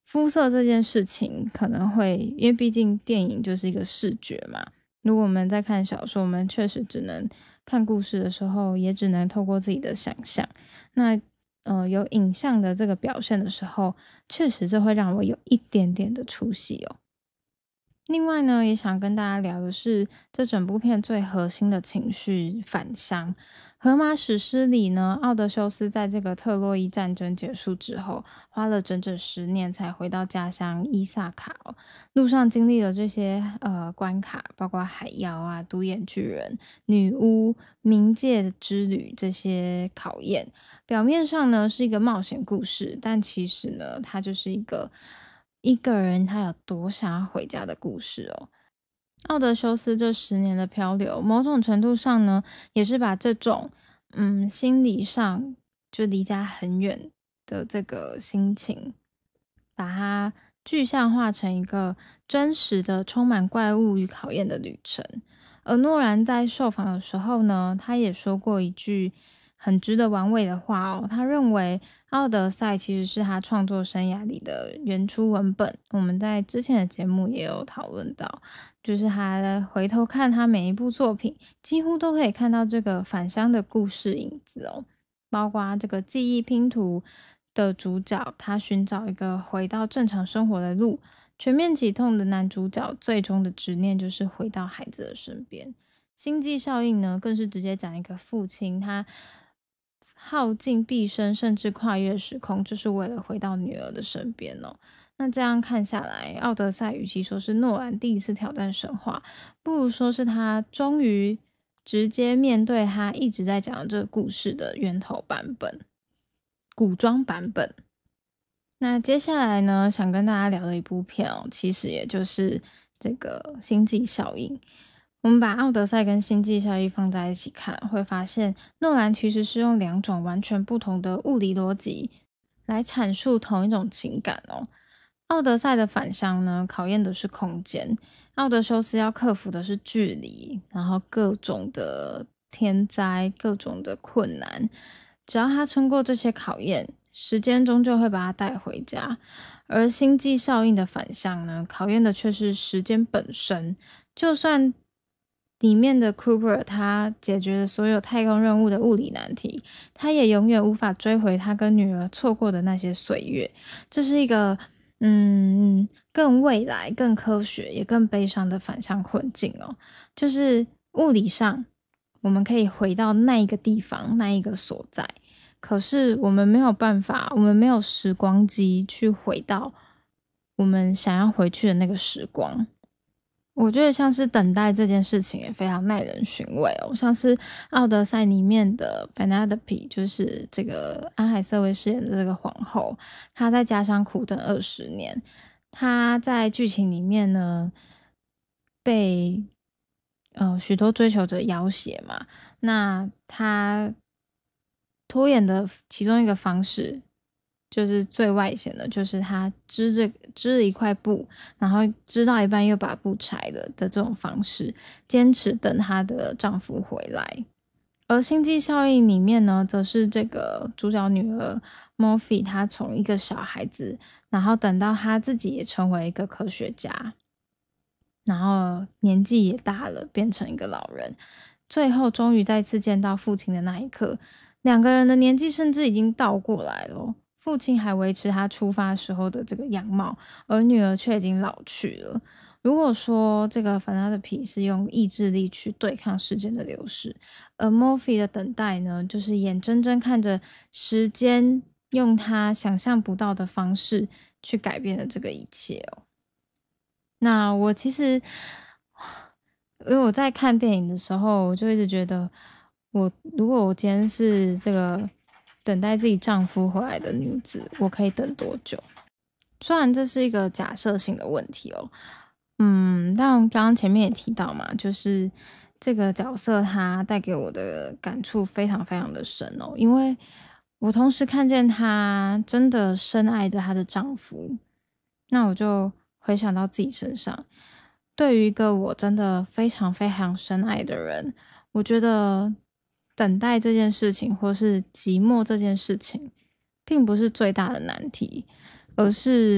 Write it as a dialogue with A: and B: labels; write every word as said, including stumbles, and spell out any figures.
A: 肤色这件事情可能会，因为毕竟电影就是一个视觉嘛，如果我们在看小说，我们确实只能看故事的时候，也只能透过自己的想象。那呃，有影像的这个表现的时候，确实这会让我有一点点的出戏哦。另外呢，也想跟大家聊的是这整部片最核心的情绪——返乡。荷马史诗里呢，奥德修斯在这个特洛伊战争结束之后，花了整整十年才回到家乡伊萨卡哦。路上经历了这些呃关卡，包括海妖啊、独眼巨人、女巫、冥界之旅这些考验。表面上呢是一个冒险故事，但其实呢，它就是一个一个人他有多想要回家的故事哦。奥德修斯这十年的漂流，某种程度上呢，也是把这种嗯心理上就离家很远的这个心情，把它具象化成一个真实的、充满怪物与考验的旅程。而诺兰在受访的时候呢，他也说过一句很值得玩味的话哦。他认为《奥德赛》其实是他创作生涯里的原初文本。我们在之前的节目也有讨论到，就是他回头看他每一部作品，几乎都可以看到这个返乡的故事影子哦。包括这个记忆拼图的主角，他寻找一个回到正常生活的路。全面启动的男主角最终的执念就是回到孩子的身边。星际效应呢，更是直接讲一个父亲他耗尽毕生，甚至跨越时空，就是为了回到女儿的身边哦。那这样看下来，奥德赛与其说是诺兰第一次挑战神话，不如说是他终于直接面对他一直在讲这个故事的源头版本，古装版本。那接下来呢，想跟大家聊的一部片哦，其实也就是这个星际效应。我们把奥德赛跟星际效应放在一起看，会发现诺兰其实是用两种完全不同的物理逻辑来阐述同一种情感哦。奥德赛的返乡呢，考验的是空间；奥德修斯要克服的是距离，然后各种的天灾、各种的困难。只要他撑过这些考验，时间终究会把他带回家。而星际效应的返乡呢，考验的却是时间本身。就算里面的 Cooper 他解决了所有太空任务的物理难题，他也永远无法追回他跟女儿错过的那些岁月。这是一个嗯更未来、更科学也更悲伤的返乡困境哦。就是物理上我们可以回到那一个地方、那一个所在，可是我们没有办法，我们没有时光机去回到我们想要回去的那个时光。我觉得像是等待这件事情也非常耐人寻味哦，像是奥德赛里面的 Penelope， 就是这个安海瑟薇饰演的这个皇后，她在家乡苦等二十年。她在剧情里面呢，被呃许多追求者要挟嘛，那她拖延的其中一个方式，就是最外显的，就是他织着织了一块布，然后织到一半又把布拆了的这种方式，坚持等她的丈夫回来。而星际效应里面呢，则是这个主角女儿 Morphe， 她从一个小孩子，然后等到她自己也成为一个科学家，然后年纪也大了，变成一个老人，最后终于再次见到父亲的那一刻，两个人的年纪甚至已经倒过来了。父亲还维持他出发时候的这个样貌，而女儿却已经老去了。如果说这个凡纳的皮是用意志力去对抗时间的流逝，而 Morphe 的等待呢，就是眼睁睁看着时间用他想象不到的方式去改变了这个一切哦。那我其实，因为我在看电影的时候，我就一直觉得我，如果我今天是这个等待自己丈夫回来的女子，我可以等多久？虽然这是一个假设性的问题哦，嗯，但刚刚前面也提到嘛，就是这个角色她带给我的感触非常非常的深哦，因为我同时看见她真的深爱着她的丈夫，那我就回想到自己身上，对于一个我真的非常非常深爱的人，我觉得等待这件事情，或是寂寞这件事情，并不是最大的难题，而是